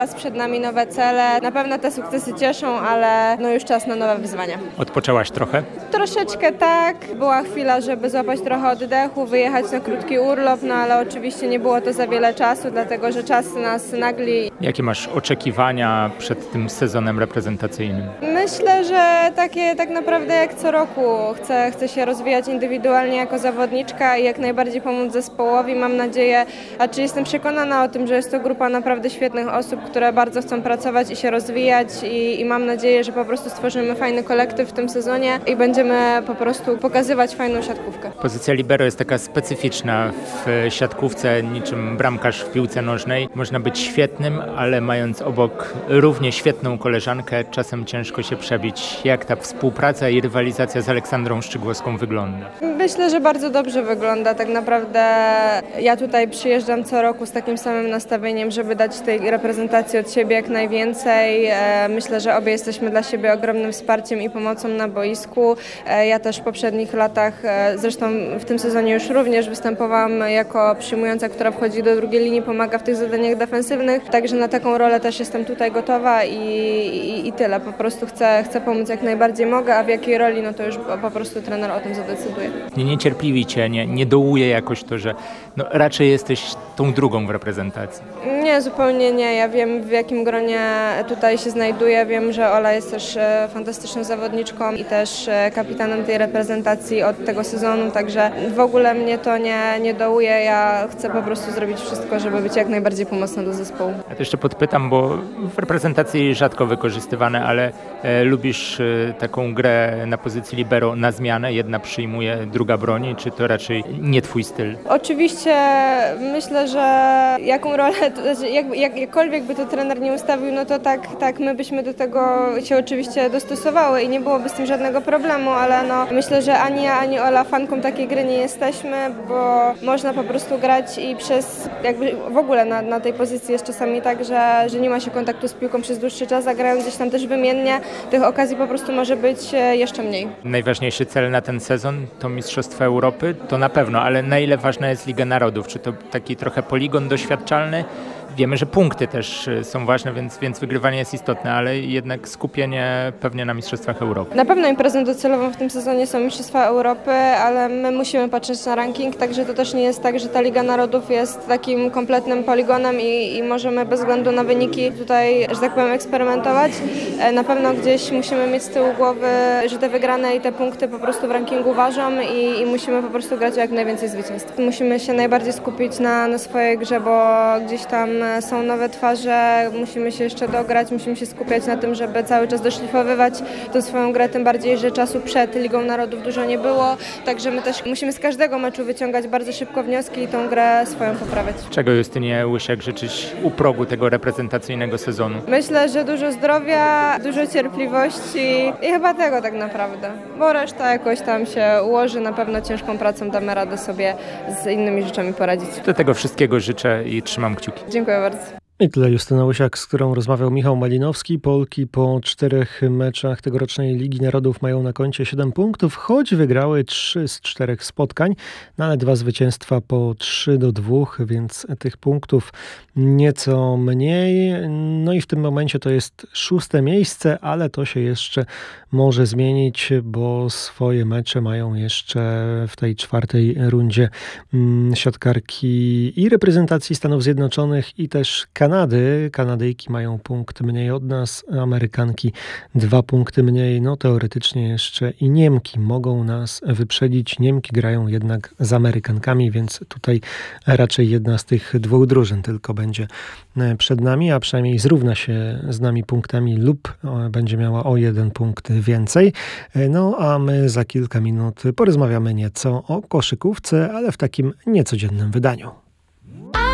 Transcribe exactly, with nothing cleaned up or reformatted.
Przed nami nowe cele. Na pewno te sukcesy cieszą, ale no już czas na nowe wyzwania. Odpoczęłaś trochę? Troszeczkę tak. Była chwila, żeby złapać trochę oddechu, wyjechać na krótki urlop, no ale oczywiście nie było to za wiele czasu, dlatego że czas nas nagli. Jakie masz oczekiwania przed tym sezonem reprezentacyjnym? Myślę, że takie tak naprawdę jak co roku. Chcę, chcę się rozwijać indywidualnie jako zawodniczka i jak najbardziej pomóc zespołowi. Mam nadzieję, a czy jestem przekonana o tym, że jest to grupa naprawdę świetnych osób, które bardzo chcą pracować i się rozwijać i, i mam nadzieję, że po prostu stworzymy fajny kolektyw w tym sezonie i będziemy po prostu pokazywać fajną siatkówkę. Pozycja libero jest taka specyficzna w siatkówce, niczym bramkarz w piłce nożnej. Można być świetnym, ale mając obok równie świetną koleżankę, czasem ciężko się przebić. Jak ta współpraca i rywalizacja z Aleksandrą Szczygłowską wygląda? Myślę, że bardzo dobrze wygląda. Tak naprawdę ja tutaj przyjeżdżam co roku z takim samym nastawieniem, żeby dać tej reprezentacji od siebie jak najwięcej. Myślę, że obie jesteśmy dla siebie ogromnym wsparciem i pomocą na boisku. Ja też w poprzednich latach, zresztą w tym sezonie już również występowałam jako przyjmująca, która wchodzi do drugiej linii, pomaga w tych zadaniach defensywnych. Także na taką rolę też jestem tutaj gotowa i, i, i tyle. Po prostu chcę, chcę pomóc jak najbardziej mogę, a w jakiej roli, no to już po prostu trener o tym zadecyduje. Nie niecierpliwi cię, nie, nie dołuje jakoś to, że no, raczej jesteś tą drugą w reprezentacji. Nie, zupełnie nie. Ja wiem, w jakim gronie tutaj się znajduję. Wiem, że Ola jest też fantastyczną zawodniczką i też kapitanem tej reprezentacji od tego sezonu, także w ogóle mnie to nie, nie dołuje. Ja chcę po prostu zrobić wszystko, żeby być jak najbardziej pomocna do zespołu. Ja to jeszcze podpytam, bo w reprezentacji rzadko wykorzystywane, ale e, lubisz e, taką grę na pozycji libero na zmianę, jedna przyjmuje, druga broni, czy to raczej nie twój styl? Oczywiście myślę, że jaką rolę, jak, jak, jakkolwiek by to trener nie ustawił, no to tak, tak my byśmy do tego się oczywiście dostosowały i nie byłoby z tym żadnego problemu, ale no myślę, że ani ja, ani Ola fanką takiej gry nie jesteśmy, bo można po prostu grać i przez jakby w ogóle na, na tej pozycji jest czasami tak, że, że nie ma się kontaktu z piłką przez dłuższy czas, a grają gdzieś tam też wymiennie, tych okazji po prostu może być jeszcze mniej. Najważniejszy cel na ten sezon to Mistrzostwa Europy, to na pewno, ale na ile ważna jest Liga Narodów? Czy to taki trochę poligon doświadczalny? Wiemy, że punkty też są ważne, więc, więc wygrywanie jest istotne, ale jednak skupienie pewnie na Mistrzostwach Europy. Na pewno imprezą docelową w tym sezonie są Mistrzostwa Europy, ale my musimy patrzeć na ranking, także to też nie jest tak, że ta Liga Narodów jest takim kompletnym poligonem i, i możemy bez względu na wyniki tutaj, że tak powiem, eksperymentować. Na pewno gdzieś musimy mieć z tyłu głowy, że te wygrane i te punkty po prostu w rankingu ważą i, i musimy po prostu grać o jak najwięcej zwycięstw. Musimy się najbardziej skupić na, na swojej grze, bo gdzieś tam są nowe twarze, musimy się jeszcze dograć, musimy się skupiać na tym, żeby cały czas doszlifowywać tę swoją grę, tym bardziej, że czasu przed Ligą Narodów dużo nie było, także my też musimy z każdego meczu wyciągać bardzo szybko wnioski i tą grę swoją poprawiać. Czego Justynie Łysiak życzyć u progu tego reprezentacyjnego sezonu? Myślę, że dużo zdrowia, dużo cierpliwości i chyba tego tak naprawdę, bo reszta jakoś tam się ułoży, na pewno ciężką pracą damy radę sobie z innymi rzeczami poradzić. Do tego wszystkiego życzę i trzymam kciuki. Dziękuję bardzo. I tyle Justyna Łysiak, z którą rozmawiał Michał Malinowski. Polki po czterech meczach tegorocznej Ligi Narodów mają na koncie siedem punktów, choć wygrały trzy z czterech spotkań, no ale dwa zwycięstwa po trzy do dwóch, więc tych punktów nieco mniej. No i w tym momencie to jest szóste miejsce, ale to się jeszcze może zmienić, bo swoje mecze mają jeszcze w tej czwartej rundzie siatkarki i reprezentacji Stanów Zjednoczonych i też Kanady. Kanady. Kanadyjki mają punkt mniej od nas, Amerykanki dwa punkty mniej. No teoretycznie jeszcze i Niemki mogą nas wyprzedzić. Niemki grają jednak z Amerykankami, więc tutaj raczej jedna z tych dwóch drużyn tylko będzie przed nami, a przynajmniej zrówna się z nami punktami lub będzie miała o jeden punkt więcej. No a my za kilka minut porozmawiamy nieco o koszykówce, ale w takim niecodziennym wydaniu.